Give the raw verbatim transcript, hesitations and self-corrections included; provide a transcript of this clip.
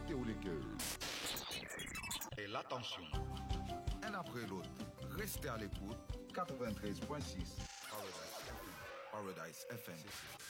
monter ou les cœurs. Et l'attention. Un après l'autre, restez à l'écoute. quatre-vingt-treize point six Paradise F M. Paradise F M.